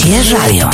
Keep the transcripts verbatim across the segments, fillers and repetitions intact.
Si es radio,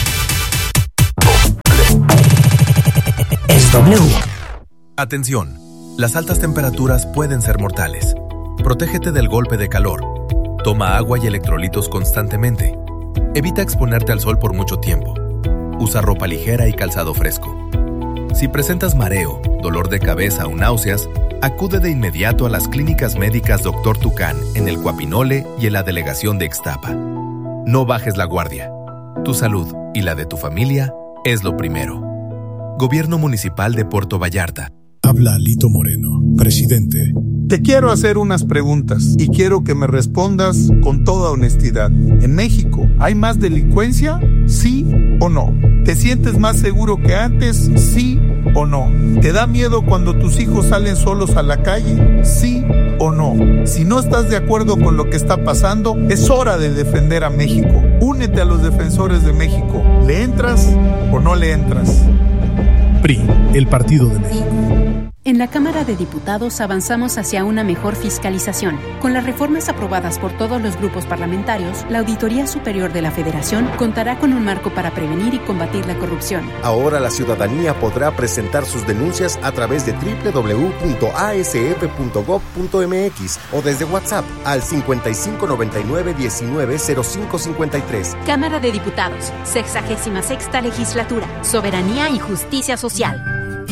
es W. Atención, las altas temperaturas pueden ser mortales. Protégete del golpe de calor. Toma agua y electrolitos constantemente. Evita exponerte al sol por mucho tiempo. Usa ropa ligera y calzado fresco. Si presentas mareo, dolor de cabeza o náuseas, acude de inmediato a las clínicas médicas doctor Tucán en el Cuapinole y en la delegación de Ixtapa. No bajes la guardia. Tu salud y la de tu familia es lo primero. Gobierno Municipal de Puerto Vallarta. Habla Alito Moreno, presidente. Te quiero hacer unas preguntas y quiero que me respondas con toda honestidad. ¿En México hay más delincuencia? ¿Sí o no? ¿Te sientes más seguro que antes? ¿Sí o no? ¿Te da miedo cuando tus hijos salen solos a la calle? ¿Sí o no? Si no estás de acuerdo con lo que está pasando, es hora de defender a México. Únete a los defensores de México. ¿Le entras o no le entras? P R I, el Partido de México. En la Cámara de Diputados avanzamos hacia una mejor fiscalización. Con las reformas aprobadas por todos los grupos parlamentarios, la Auditoría Superior de la Federación contará con un marco para prevenir y combatir la corrupción. Ahora la ciudadanía podrá presentar sus denuncias a través de doble u doble u doble u punto a s f punto gob punto m x o desde WhatsApp al cincuenta y cinco noventa y nueve diecinueve cero cinco cincuenta y tres. Cámara de Diputados, sexagésima sexta legislatura, soberanía y justicia social.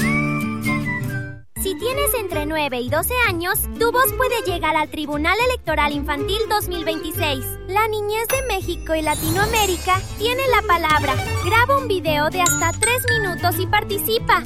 Si tienes entre nueve y doce años, tu voz puede llegar al Tribunal Electoral Infantil dos mil veintiséis. La niñez de México y Latinoamérica tiene la palabra. Graba un video de hasta tres minutos y participa.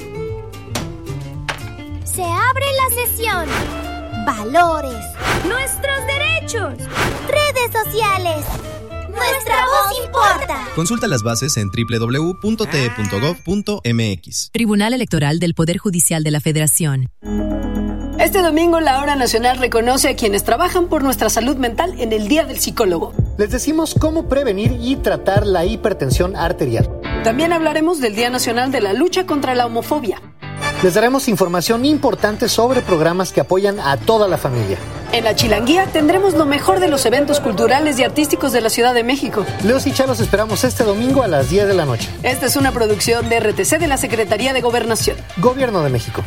Se abre la sesión. Valores. Nuestros derechos. Redes sociales. Nuestra voz importa. Consulta las bases en doble u doble u doble u punto t e punto gob punto m x. Tribunal Electoral del Poder Judicial de la Federación. Este domingo la Hora Nacional reconoce a quienes trabajan por nuestra salud mental en el Día del Psicólogo. Les decimos cómo prevenir y tratar la hipertensión arterial. También hablaremos del Día Nacional de la Lucha contra la Homofobia. Les daremos información importante sobre programas que apoyan a toda la familia. En La Chilanguía tendremos lo mejor de los eventos culturales y artísticos de la Ciudad de México. Leos y Cha los esperamos este domingo a las diez de la noche. Esta es una producción de R T C de la Secretaría de Gobernación. Gobierno de México.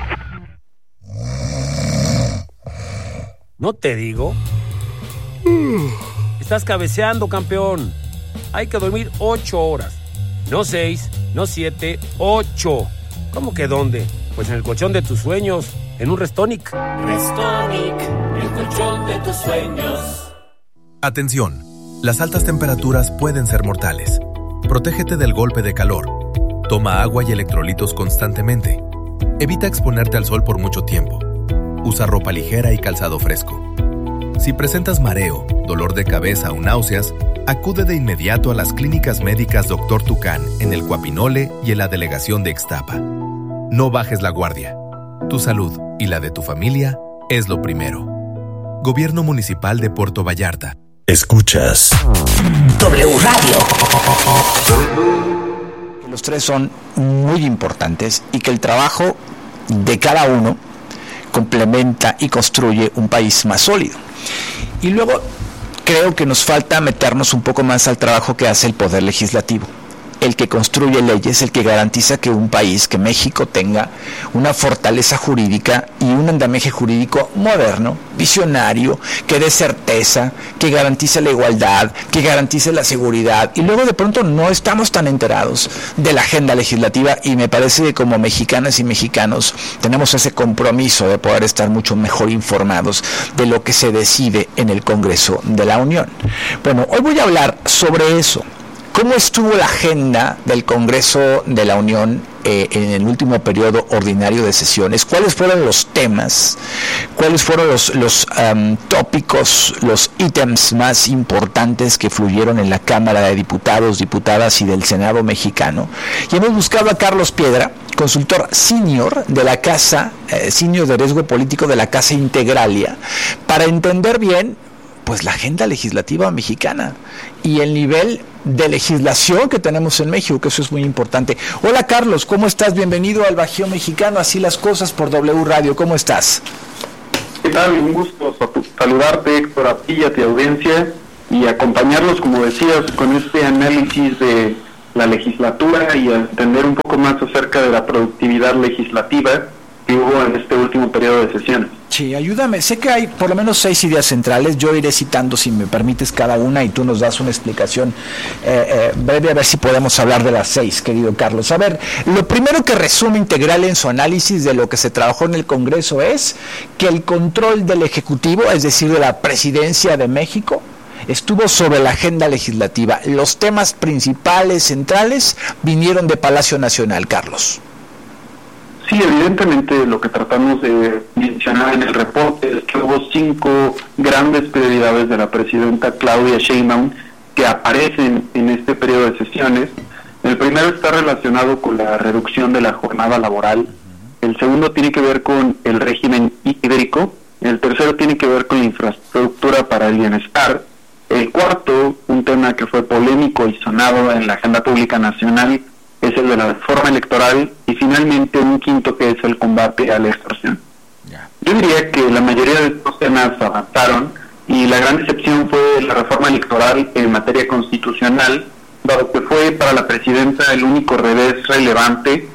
¿No te digo? Mm, estás cabeceando, campeón. Hay que dormir ocho horas. No seis, no siete, ocho. ¿Cómo que dónde? Pues en el colchón de tus sueños, en un Restonic. Restonic, el colchón de tus sueños. Atención, las altas temperaturas pueden ser mortales. Protégete del golpe de calor. Toma agua y electrolitos constantemente. Evita exponerte al sol por mucho tiempo. Usa ropa ligera y calzado fresco. Si presentas mareo, dolor de cabeza o náuseas, acude de inmediato a las clínicas médicas doctor Tucán en el Cuapinole y en la delegación de Ixtapa. No bajes la guardia. Tu salud y la de tu familia es lo primero. Gobierno Municipal de Puerto Vallarta. Escuchas W Radio. Los tres son muy importantes y que el trabajo de cada uno complementa y construye un país más sólido. Y luego creo que nos falta meternos un poco más al trabajo que hace el Poder Legislativo. El que construye leyes, el que garantiza que un país, que México tenga una fortaleza jurídica y un andamiaje jurídico moderno, visionario, que dé certeza, que garantice la igualdad, que garantice la seguridad. Y luego de pronto no estamos tan enterados de la agenda legislativa y me parece que como mexicanas y mexicanos tenemos ese compromiso de poder estar mucho mejor informados de lo que se decide en el Congreso de la Unión. Bueno, hoy voy a hablar sobre eso. ¿Cómo estuvo la agenda del Congreso de la Unión eh, en el último periodo ordinario de sesiones? ¿Cuáles fueron los temas? ¿Cuáles fueron los, los um, tópicos, los ítems más importantes que fluyeron en la Cámara de Diputados, Diputadas y del Senado mexicano? Y hemos buscado a Carlos Piedra, consultor senior de la Casa, eh, senior de riesgo político de la Casa Integralia, para entender bien pues la agenda legislativa mexicana y el nivel de legislación que tenemos en México, que eso es muy importante. Hola Carlos, ¿cómo estás? Bienvenido al Bajío Mexicano, así las cosas por W Radio, ¿cómo estás? ¿Qué tal? Un gusto saludarte, Héctor, a ti y a tu audiencia. y acompañarlos, como decías, con este análisis de la legislatura y a entender un poco más acerca de la productividad legislativa que hubo en este último periodo de sesiones. Sí, ayúdame. Sé que hay por lo menos seis ideas centrales. Yo iré citando, si me permites, cada una y tú nos das una explicación eh, eh, breve, a ver si podemos hablar de las seis, querido Carlos. A ver, lo primero que resume Integral en su análisis de lo que se trabajó en el Congreso es que el control del Ejecutivo, es decir, de la Presidencia de México, estuvo sobre la agenda legislativa. Los temas principales, centrales, vinieron de Palacio Nacional, Carlos. Sí, evidentemente lo que tratamos de mencionar en el reporte es que hubo cinco grandes prioridades de la presidenta Claudia Sheinbaum que aparecen en este periodo de sesiones. El primero está relacionado con la reducción de la jornada laboral. El segundo tiene que ver con el régimen hídrico. El tercero tiene que ver con la infraestructura para el bienestar. El cuarto, un tema que fue polémico y sonado en la agenda pública nacional, es el de la reforma electoral, y finalmente un quinto que es el combate a la extorsión. Yeah. Yo diría que la mayoría de estos temas avanzaron y la gran excepción fue la reforma electoral en materia constitucional, dado que fue para la presidenta el único revés relevante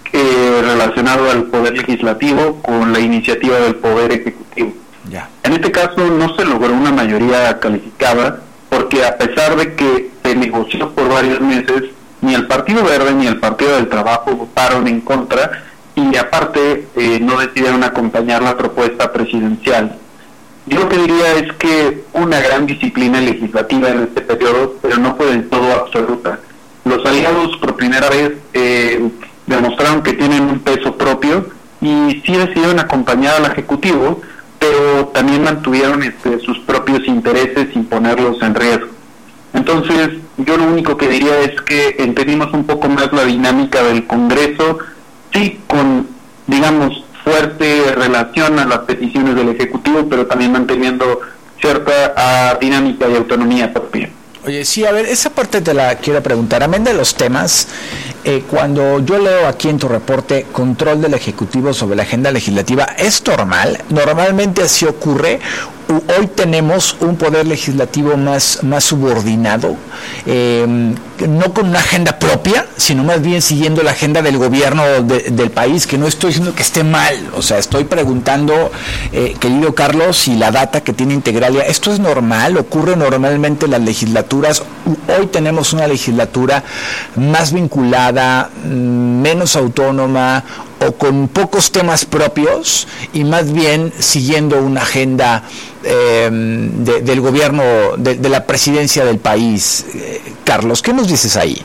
eh, relacionado al poder legislativo con la iniciativa del poder ejecutivo. Yeah. En este caso no se logró una mayoría calificada porque a pesar de que se negoció por varios meses, ni el Partido Verde ni el Partido del Trabajo votaron en contra y aparte eh, no decidieron acompañar la propuesta presidencial. Yo lo que diría es que una gran disciplina legislativa en este periodo, pero no fue del todo absoluta. Los aliados por primera vez eh, demostraron que tienen un peso propio y sí decidieron acompañar al Ejecutivo, pero también mantuvieron este, sus propios intereses sin ponerlos en riesgo. Entonces, yo lo único que diría es que entendimos un poco más la dinámica del Congreso, sí con, digamos, fuerte relación a las peticiones del Ejecutivo, pero también manteniendo cierta uh, dinámica y autonomía propia. Oye, sí, a ver, esa parte te la quiero preguntar. Amén de los temas, eh, cuando yo leo aquí en tu reporte control del Ejecutivo sobre la agenda legislativa, ¿es normal? ¿Normalmente así ocurre? Hoy tenemos un poder legislativo más, más subordinado, eh, no con una agenda propia, sino más bien siguiendo la agenda del gobierno de, del país, que no estoy diciendo que esté mal, o sea, estoy preguntando, eh, querido Carlos, si la data que tiene Integralia, ¿esto es normal? ¿Ocurre normalmente en las legislaturas? Hoy tenemos una legislatura más vinculada, menos autónoma, o con pocos temas propios y más bien siguiendo una agenda eh, de, del gobierno, de, de la presidencia del país. Eh, Carlos, ¿qué nos dices ahí?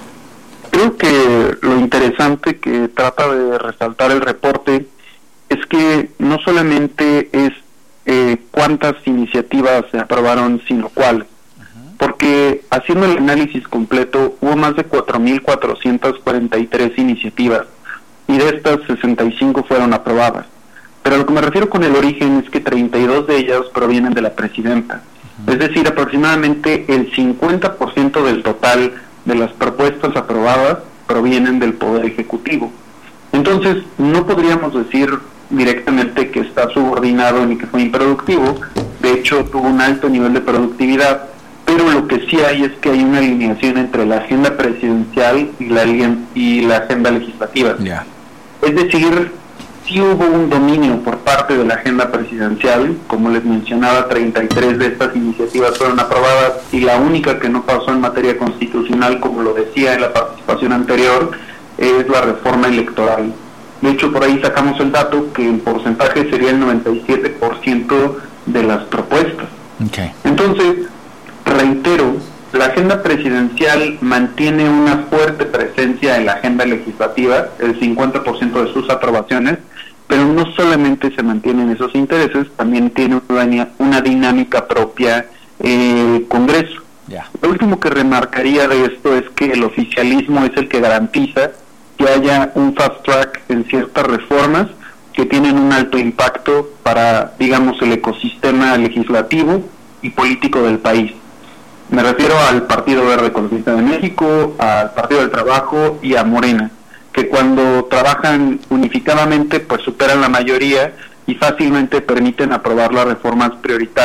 Creo que lo interesante que trata de resaltar el reporte es que no solamente es eh, cuántas iniciativas se aprobaron, sino cuáles. Porque haciendo el análisis completo hubo más de cuatro mil cuatrocientas cuarenta y tres iniciativas y de estas sesenta y cinco fueron aprobadas. Pero a lo que me refiero con el origen es que treinta y dos de ellas provienen de la presidenta. Uh-huh. Es decir, aproximadamente el cincuenta por ciento del total de las propuestas aprobadas provienen del Poder Ejecutivo. Entonces, no podríamos decir directamente que está subordinado ni que fue improductivo. De hecho, tuvo un alto nivel de productividad, pero lo que sí hay es que hay una alineación entre la agenda presidencial y la, y la agenda legislativa. Yeah. Es decir, sí hubo un dominio por parte de la agenda presidencial, como les mencionaba, treinta y tres de estas iniciativas fueron aprobadas y la única que no pasó en materia constitucional, como lo decía en la participación anterior, es la reforma electoral. De hecho, por ahí sacamos el dato que en porcentaje sería el noventa y siete por ciento de las propuestas. Okay. Entonces, reitero, la agenda presidencial mantiene una fuerte presencia en la agenda legislativa, el cincuenta por ciento de sus aprobaciones, pero no solamente se mantienen esos intereses, también tiene una, una dinámica propia el eh, Congreso. Yeah. Lo último que remarcaría de esto es que el oficialismo es el que garantiza que haya un fast track en ciertas reformas que tienen un alto impacto para, digamos, el ecosistema legislativo y político del país. Me refiero al Partido Verde Ecologista de México, al Partido del Trabajo y a Morena, que cuando trabajan unificadamente pues superan la mayoría y fácilmente permiten aprobar las reformas prioritarias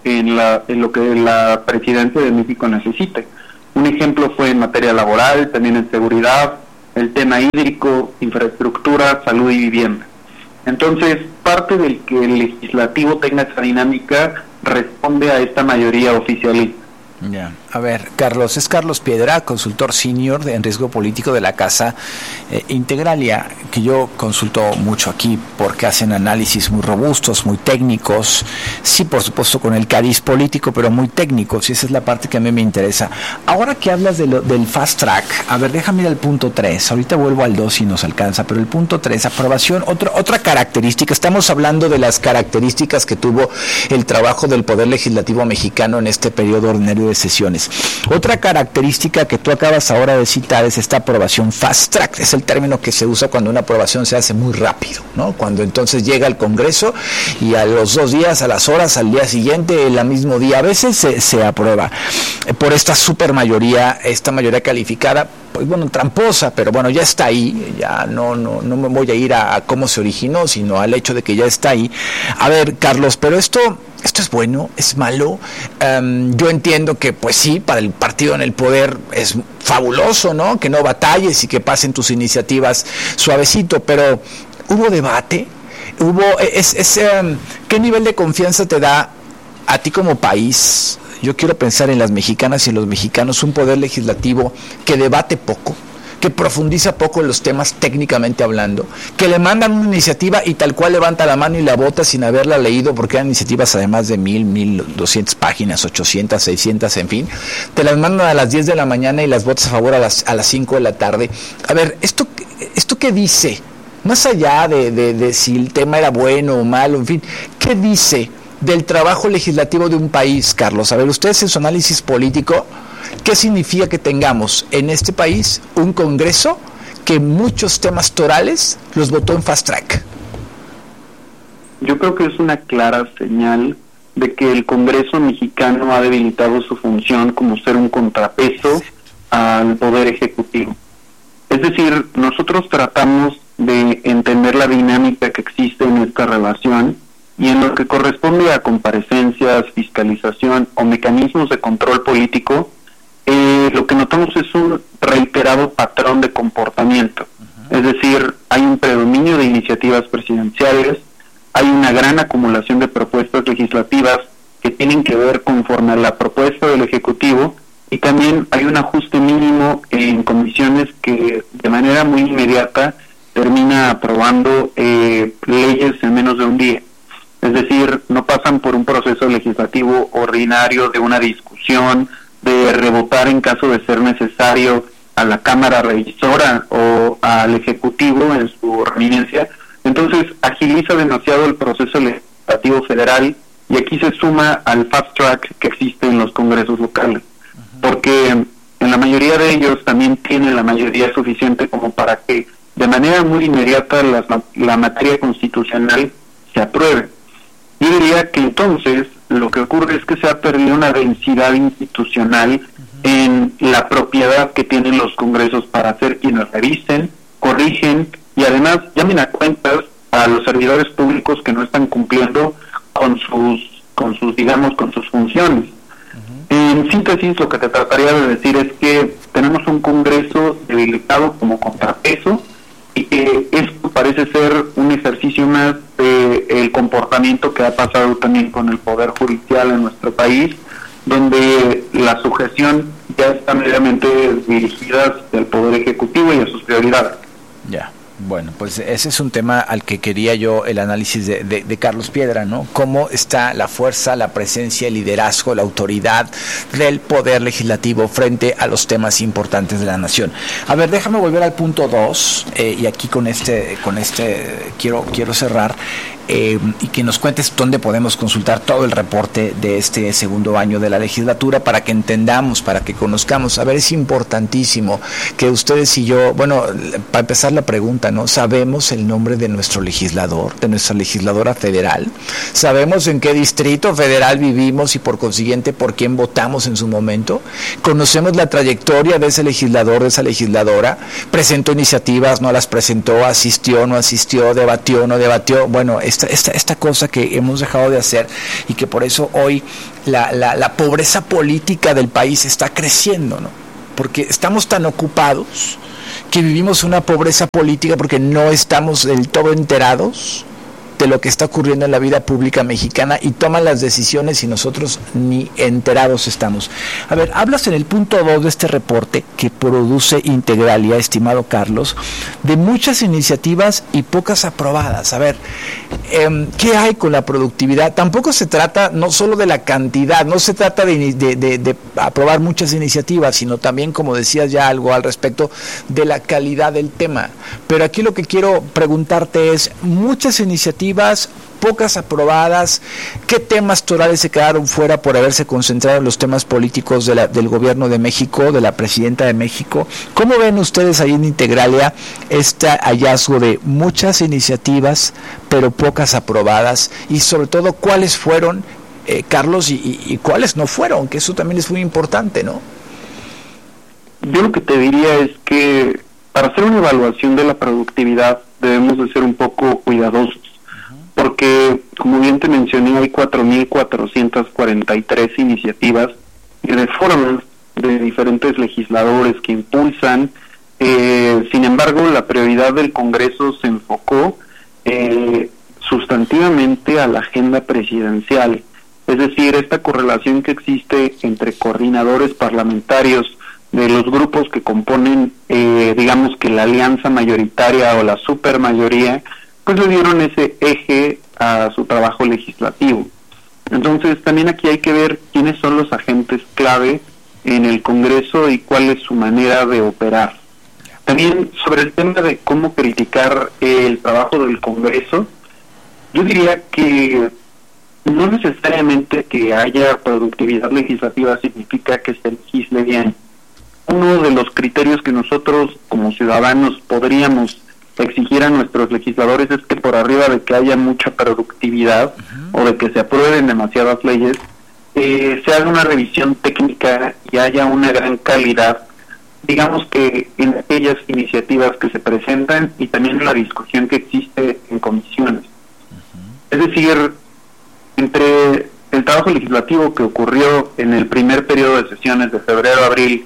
en, la, en lo que la presidencia de México necesite. Un ejemplo fue en materia laboral, también en seguridad, el tema hídrico, infraestructura, salud y vivienda. Entonces, parte del que el legislativo tenga esa dinámica responde a esta mayoría oficialista. Ya. A ver, Carlos, es Carlos Piedra, consultor senior de, en riesgo político de la Casa eh, Integralia, que yo consulto mucho aquí porque hacen análisis muy robustos, muy técnicos, sí, por supuesto, con el cariz político, pero muy técnicos, y esa es la parte que a mí me interesa. Ahora que hablas de lo, del fast track, a ver, déjame ir al punto tres, ahorita vuelvo al dos si nos alcanza, pero el punto tres, aprobación, otra, otra característica, estamos hablando de las características que tuvo el trabajo del Poder Legislativo mexicano en este periodo ordinario de sesiones. Otra característica que tú acabas ahora de citar es esta aprobación fast track, es el término que se usa cuando una aprobación se hace muy rápido, ¿no? Cuando entonces llega al Congreso y a los dos días, a las horas, al día siguiente, el mismo día, a veces se, se aprueba por esta supermayoría, esta mayoría calificada, pues bueno, tramposa, pero bueno, ya está ahí, ya no, no, no me voy a ir a, a cómo se originó, sino al hecho de que ya está ahí. A ver, Carlos, pero esto... ¿Esto es bueno? ¿Es malo? Um, yo entiendo que, pues sí, para el partido en el poder es fabuloso, ¿no? Que no batalles y que pasen tus iniciativas suavecito, pero ¿hubo debate? ¿Hubo es, es, um, ¿Qué nivel de confianza te da a ti como país? Yo quiero pensar en las mexicanas y en los mexicanos, un poder legislativo que debate poco, que profundiza poco en los temas técnicamente hablando, que le mandan una iniciativa y tal cual levanta la mano y la vota sin haberla leído, porque eran iniciativas además de mil, mil doscientas páginas, ochocientas, seiscientas, en fin, te las mandan a las diez de la mañana y las votas a favor a las, a las cinco de la tarde. A ver, ¿esto, esto qué dice? Más allá de, de, de si el tema era bueno o malo, en fin, ¿qué dice del trabajo legislativo de un país, Carlos? A ver, ustedes en su análisis político, ¿qué significa que tengamos en este país un Congreso que muchos temas torales los votó en fast track? Yo creo que es una clara señal de que el Congreso mexicano ha debilitado su función como ser un contrapeso al Poder Ejecutivo. Es decir, nosotros tratamos de entender la dinámica que existe en esta relación y en lo que corresponde a comparecencias, fiscalización o mecanismos de control político, Eh, lo que notamos es un reiterado patrón de comportamiento. Uh-huh. Es decir, hay un predominio de iniciativas presidenciales, hay una gran acumulación de propuestas legislativas que tienen que ver conforme a la propuesta del Ejecutivo, y también hay un ajuste mínimo en comisiones que de manera muy inmediata termina aprobando eh, leyes en menos de un día. Es decir, no pasan por un proceso legislativo ordinario de una discusión, de rebotar en caso de ser necesario a la Cámara Revisora o al Ejecutivo en su reminencia. Entonces agiliza demasiado el proceso legislativo federal, y aquí se suma al fast track que existe en los congresos locales, porque en la mayoría de ellos también tienen la mayoría suficiente como para que de manera muy inmediata la, la materia constitucional se apruebe. Yo diría que entonces lo que ocurre es que se ha perdido una densidad institucional uh-huh. en la propiedad que tienen los congresos para ser quienes revisen, corrigen y además llamen a cuentas a los servidores públicos que no están cumpliendo con sus, con sus digamos, con sus funciones. Uh-huh. En síntesis, lo que te trataría de decir es que tenemos un Congreso debilitado como contrapeso, y que esto parece ser un ejercicio más de el comportamiento que ha pasado también con el Poder Judicial en nuestro país, donde la sujeción ya está meramente dirigida hacia el Poder Ejecutivo y a sus prioridades. Ya. Bueno, pues ese es un tema al que quería yo el análisis de, de, de Carlos Piedra, ¿no? Cómo está la fuerza, la presencia, el liderazgo, la autoridad del Poder Legislativo frente a los temas importantes de la nación. A ver, déjame volver al punto dos, eh, y aquí con este, con este quiero, quiero cerrar. Eh, y que nos cuentes dónde podemos consultar todo el reporte de este segundo año de la legislatura para que entendamos, para que conozcamos. A ver, es importantísimo que ustedes y yo, bueno, para empezar la pregunta, ¿no? ¿Sabemos el nombre de nuestro legislador, de nuestra legisladora federal? ¿Sabemos en qué distrito federal vivimos y por consiguiente por quién votamos en su momento? ¿Conocemos la trayectoria de ese legislador, de esa legisladora? ¿Presentó iniciativas, no las presentó, asistió, no asistió, debatió, no debatió? Bueno, este esta, esta, esta cosa que hemos dejado de hacer y que por eso hoy la, la, la pobreza política del país está creciendo, ¿no? Porque estamos tan ocupados que vivimos una pobreza política porque no estamos del todo enterados de lo que está ocurriendo en la vida pública mexicana y toman las decisiones y nosotros ni enterados estamos. A ver, hablas en el punto dos de este reporte que produce Integralia, estimado Carlos, de muchas iniciativas y pocas aprobadas. A ver, eh, ¿qué hay con la productividad? Tampoco se trata no solo de la cantidad, no se trata de, de, de, de aprobar muchas iniciativas, sino también, como decías ya algo al respecto, de la calidad del tema. Pero aquí lo que quiero preguntarte es, muchas iniciativas, pocas aprobadas, ¿qué temas torales se quedaron fuera por haberse concentrado en los temas políticos de la, del gobierno de México, de la presidenta de México? ¿Cómo ven ustedes ahí en Integralia este hallazgo de muchas iniciativas, pero pocas aprobadas? Y sobre todo, ¿cuáles fueron, eh, Carlos, y, y, y cuáles no fueron? Que eso también es muy importante, ¿no? Yo lo que te diría es que para hacer una evaluación de la productividad debemos de ser un poco cuidadosos, porque, como bien te mencioné, hay cuatro mil cuatrocientas cuarenta y tres iniciativas y reformas de diferentes legisladores que impulsan. Eh, sin embargo, la prioridad del Congreso se enfocó eh, sustantivamente a la agenda presidencial, es decir, esta correlación que existe entre coordinadores parlamentarios de los grupos que componen, eh, digamos que la alianza mayoritaria o la supermayoría, pues le dieron ese eje a su trabajo legislativo. Entonces también aquí hay que ver quiénes son los agentes clave en el Congreso y cuál es su manera de operar. También sobre el tema de cómo criticar el trabajo del Congreso, yo diría que no necesariamente que haya productividad legislativa significa que se legisle bien. Uno de los criterios que nosotros como ciudadanos podríamos exigir a nuestros legisladores es que por arriba de que haya mucha productividad uh-huh. o de que se aprueben demasiadas leyes, eh, se haga una revisión técnica y haya una gran calidad, digamos que en aquellas iniciativas que se presentan y también en la discusión que existe en comisiones. Uh-huh. Es decir, entre el trabajo legislativo que ocurrió en el primer periodo de sesiones de febrero a abril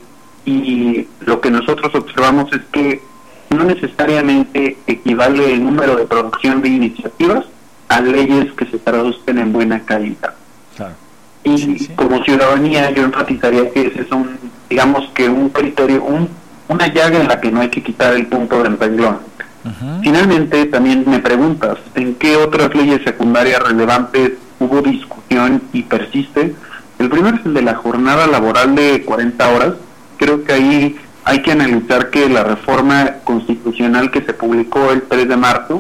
y lo que nosotros observamos es que no necesariamente equivale el número de producción de iniciativas a leyes que se traduzcan en buena calidad. Claro. Y sí, sí. como ciudadanía yo enfatizaría que ese es un, digamos que un criterio, un, una llaga en la que no hay que quitar el punto del renglón. Uh-huh. Finalmente también me preguntas, ¿en qué otras leyes secundarias relevantes hubo discusión y persiste? El primero es el de la jornada laboral de cuarenta horas. Creo que ahí hay que analizar que la reforma constitucional que se publicó el tres de marzo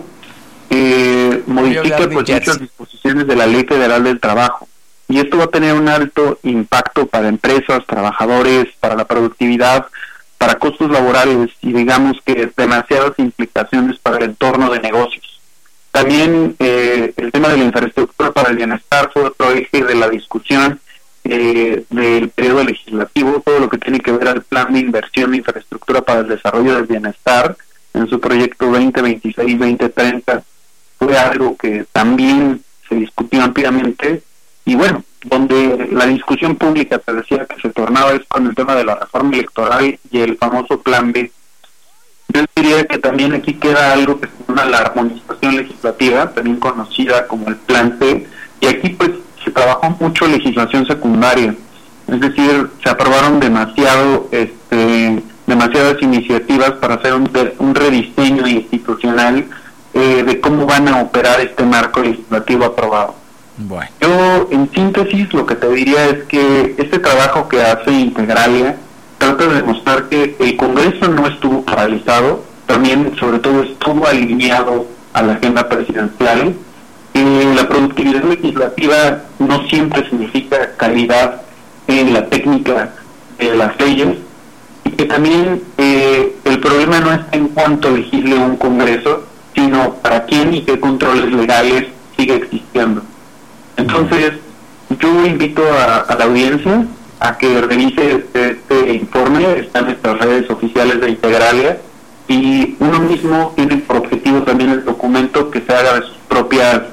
eh, modifica pues muchas disposiciones de la Ley Federal del Trabajo, y esto va a tener un alto impacto para empresas, trabajadores, para la productividad, para costos laborales y digamos que demasiadas implicaciones para el entorno de negocios. También eh, el tema de la infraestructura para el bienestar fue otro eje de la discusión Eh, del periodo legislativo, todo lo que tiene que ver al plan de inversión de infraestructura para el desarrollo del bienestar en su proyecto veinte veintiséis veinte treinta fue algo que también se discutió ampliamente y bueno, donde la discusión pública te decía que se tornaba es con el tema de la reforma electoral y el famoso plan B. Yo diría que también aquí queda algo que se llama la armonización legislativa, también conocida como el plan C, y aquí pues se trabajó mucho legislación secundaria, es decir, se aprobaron demasiado, este, demasiadas iniciativas para hacer un, un rediseño institucional eh, de cómo van a operar este marco legislativo aprobado. Bueno. Yo, en síntesis, lo que te diría es que este trabajo que hace Integralia trata de demostrar que el Congreso no estuvo paralizado, también, sobre todo, estuvo alineado a la agenda presidencial. Eh, la productividad legislativa no siempre significa calidad en la técnica de las leyes y que también eh, el problema no es en cuánto legisle un Congreso, sino para quién y qué controles legales sigue existiendo. Entonces, yo invito a, a la audiencia a que revise este, este informe, está en nuestras redes oficiales de Integralia, y uno mismo tiene por objetivo también el documento que se haga de sus propias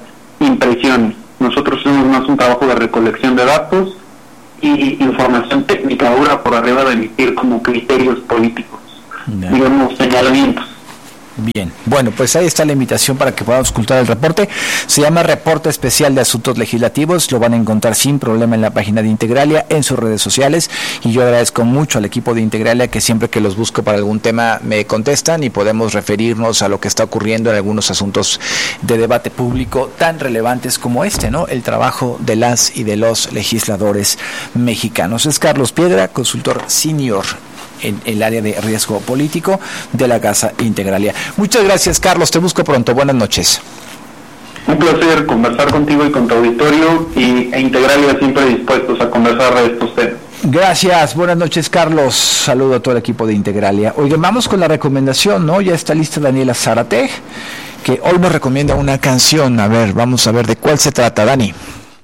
impresiones. Nosotros hacemos más un trabajo de recolección de datos y información técnica dura por arriba de emitir como criterios políticos, no. digamos, señalamientos. Bien, bueno, pues ahí está la invitación para que podamos consultar el reporte. Se llama Reporte Especial de Asuntos Legislativos. Lo van a encontrar sin problema en la página de Integralia, en sus redes sociales. Y yo agradezco mucho al equipo de Integralia que siempre que los busco para algún tema me contestan y podemos referirnos a lo que está ocurriendo en algunos asuntos de debate público tan relevantes como este, ¿no? El trabajo de las y de los legisladores mexicanos. Es Carlos Piedra, consultor senior en el área de riesgo político de la Casa Integralia. Muchas gracias, Carlos, te busco pronto. Buenas noches. Un placer conversar contigo y con tu auditorio, y e Integralia siempre dispuestos a conversar de estos temas. Gracias, buenas noches, Carlos. Saludo a todo el equipo de Integralia. Oigan, vamos con la recomendación, ¿no? Ya está lista Daniela Zárate, que hoy nos recomienda una canción. A ver, vamos a ver de cuál se trata, Dani.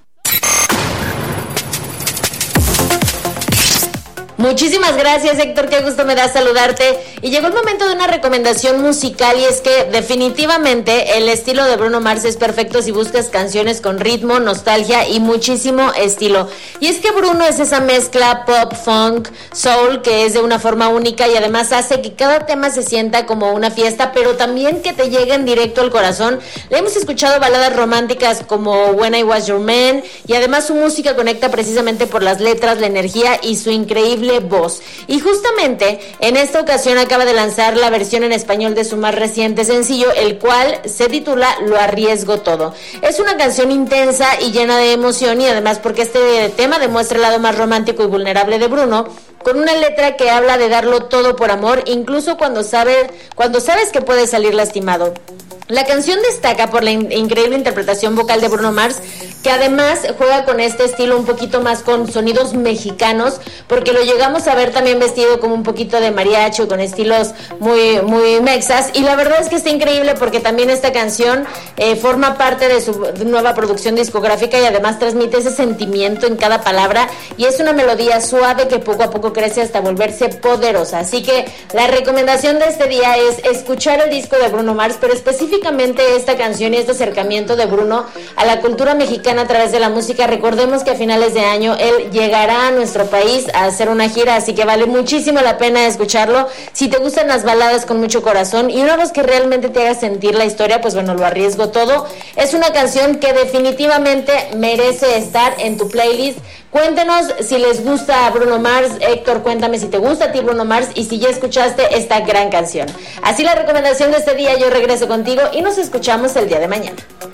Muchísimas gracias, Héctor, qué gusto me da saludarte. Y llegó el momento de una recomendación musical, y es que definitivamente el estilo de Bruno Mars es perfecto si buscas canciones con ritmo, nostalgia y muchísimo estilo. Y es que Bruno es esa mezcla pop, funk, soul, que es de una forma única y además hace que cada tema se sienta como una fiesta, pero también que te lleguen directo al corazón. Le hemos escuchado baladas románticas como When I Was Your Man, y además su música conecta precisamente por las letras, la energía y su increíble voz. Y justamente en esta ocasión acaba de lanzar la versión en español de su más reciente sencillo, el cual se titula Lo Arriesgo Todo. Es una canción intensa y llena de emoción, y además porque este tema demuestra el lado más romántico y vulnerable de Bruno, con una letra que habla de darlo todo por amor, incluso cuando sabe, cuando sabes que puedes salir lastimado. La canción destaca por la in- increíble interpretación vocal de Bruno Mars, que además juega con este estilo un poquito más con sonidos mexicanos, porque lo llegamos a ver también vestido como un poquito de mariachi, con estilos muy, muy mexas, y la verdad es que está increíble porque también esta canción eh, forma parte de su nueva producción discográfica y además transmite ese sentimiento en cada palabra, y es una melodía suave que poco a poco crece hasta volverse poderosa. Así que la recomendación de este día es escuchar el disco de Bruno Mars, pero específicamente esta canción y este acercamiento de Bruno a la cultura mexicana a través de la música. Recordemos que a finales de año él llegará a nuestro país a hacer una gira, así que vale muchísimo la pena escucharlo. Si te gustan las baladas con mucho corazón y una voz que realmente te haga sentir la historia, pues bueno, Lo Arriesgo Todo es una canción que definitivamente merece estar en tu playlist. Cuéntenos si les gusta a Bruno Mars. Héctor, cuéntame si te gusta a ti Bruno Mars y si ya escuchaste esta gran canción. Así la recomendación de este día. Yo regreso contigo y nos escuchamos el día de mañana.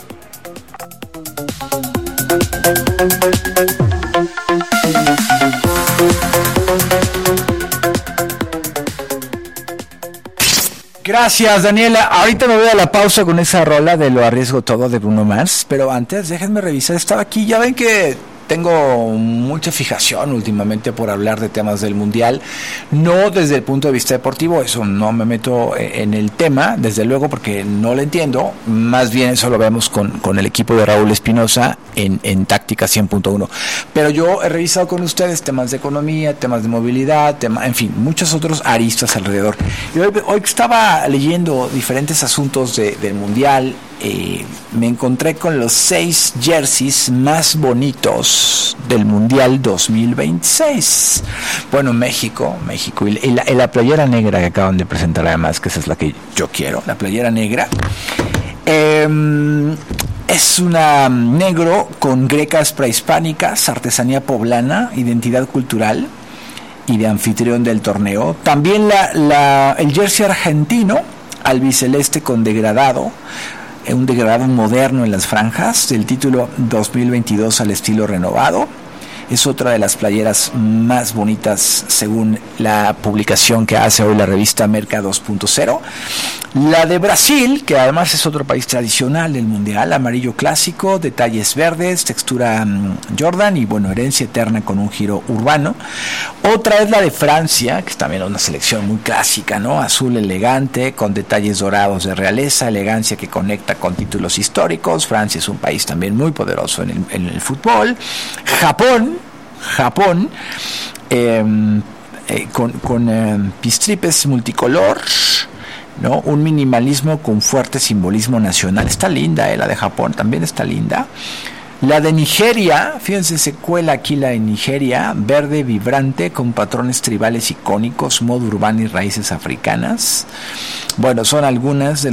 Gracias, Daniela. Ahorita me voy a la pausa con esa rola de Lo Arriesgo Todo de Bruno Mars, pero antes déjenme revisar. Estaba aquí, ya ven que tengo mucha fijación últimamente por hablar de temas del Mundial, no desde el punto de vista deportivo, eso no me meto en el tema, desde luego, porque no lo entiendo, más bien eso lo vemos con, con el equipo de Raúl Espinosa en, en Táctica cien punto uno, pero yo he revisado con ustedes temas de economía, temas de movilidad, tema, en fin, muchos otros aristas alrededor. Y hoy, hoy estaba leyendo diferentes asuntos de, del Mundial. Eh, me encontré con los seis jerseys más bonitos del Mundial dos mil veintiséis. Bueno, México, México, y la, y la playera negra que acaban de presentar, además, que esa es la que yo quiero, la playera negra. Eh, es una negro con grecas prehispánicas, artesanía poblana, identidad cultural y de anfitrión del torneo. También la, la, el jersey argentino, albiceleste con degradado, un degradado moderno en las franjas, el título dos mil veintidós al estilo renovado. Es otra de las playeras más bonitas según la publicación que hace hoy la revista Merca dos punto cero. La de Brasil, que además es otro país tradicional del Mundial, amarillo clásico, detalles verdes, textura um, Jordan y bueno, herencia eterna con un giro urbano. Otra es la de Francia, que es también una selección muy clásica, ¿no? Azul elegante, con detalles dorados de realeza, elegancia que conecta con títulos históricos. Francia es un país también muy poderoso en el, en el fútbol. Japón, Japón, eh, eh, con, con eh, pistripes multicolor, ¿no? Un minimalismo con fuerte simbolismo nacional. Está linda, ¿eh? La de Japón también está linda. La de Nigeria, fíjense, se cuela aquí la de Nigeria, verde vibrante con patrones tribales icónicos, modo urbano y raíces africanas. Bueno, son algunas de